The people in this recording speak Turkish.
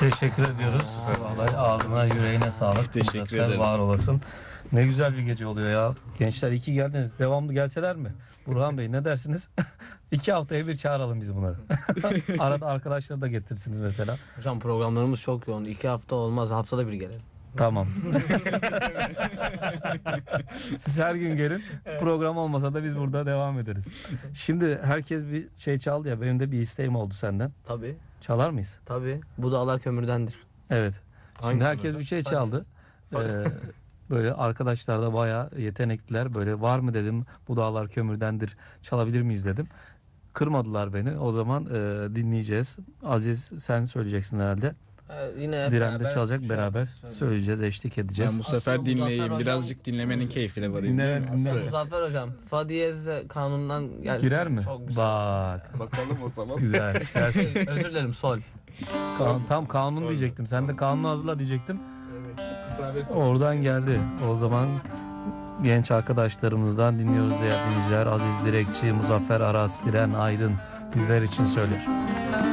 Teşekkür ediyoruz. Vallahi ağzına yüreğine sağlık. Teşekkür Muzaffer, ederim. var olasın. Ne güzel bir gece oluyor ya. Gençler iyi ki geldiniz. Devamlı gelseler mi? Burhan Bey ne dersiniz? 2 haftaya bir çağıralım biz bunları. Arada arkadaşları da getirsiniz mesela. Hocam programlarımız çok yoğun. 2 hafta olmaz. Haftada bir gelelim. Tamam. Siz her gün gelin. Program olmasa da biz burada devam ederiz. Şimdi herkes bir şey çaldı ya. Benim de bir isteğim oldu senden. Tabii. Çalar mıyız? Tabii. Bu dağlar kömürdendir. Evet. Şimdi Hangisi herkes hocam? bir şey çaldı. Böyle arkadaşlar da bayağı yetenekliler. Böyle var mı dedim, bu dağlar kömürdendir, çalabilir miyiz dedim. Kırmadılar beni. O zaman dinleyeceğiz. Aziz, sen söyleyeceksin herhalde. Yine hep Diren de beraber çalacak, şey beraber yapacağız. söyleyeceğiz, eşlik edeceğiz. Ben bu sefer Aslında Muzaffer dinleyeyim. hocam- Birazcık dinlemenin keyfine varayım. Dinle, değil mi? dinle. Muzaffer hocam. Fa diyez kanundan gelsin. Girer mi? Çok güzel. Bak. Bakalım o zaman. Güzel. Gelsin. Özür dilerim sol. Tam kanun diyecektim. Sen de kanunu hazırla diyecektim. Oradan geldi. O zaman genç arkadaşlarımızdan dinliyoruz değerli dinleyiciler. Aziz Direkçi, Muzaffer Aras, Diren Aydın bizler için söyler.